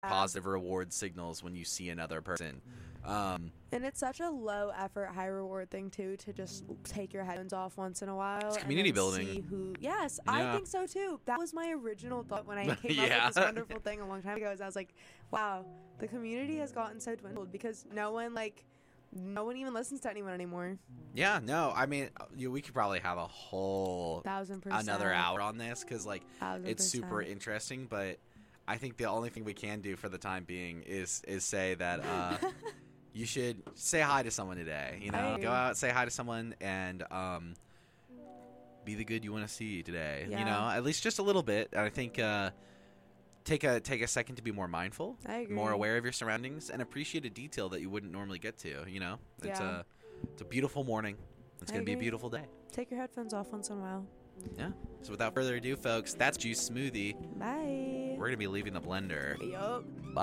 positive reward signals when you see another person. And it's such a low effort, high reward thing too, to just take your headphones off once in a while. It's community and building. See who? Yes, I think so too. That was my original thought when I came Yeah. up with this wonderful thing a long time ago. Is I was like, wow, the community has gotten so dwindled because no one even listens to anyone anymore. Yeah, no, I mean, we could probably have a whole 1000%. another hour on this because like 1000%. it's super interesting, but I think the only thing we can do for the time being is say that you should say hi to someone today. You know, go out, say hi to someone, and be the good you want to see today. Yeah. You know, at least just a little bit. And I think take a second to be more mindful, I agree. more aware of your surroundings, and appreciate a detail that you wouldn't normally get to. You know, it's Yeah. a beautiful morning. It's gonna be a agree. beautiful day. Take your headphones off once in a while. Yeah. So without further ado, folks, that's Juice Smoothie. Bye. We're gonna be leaving the blender. Yup. Bye.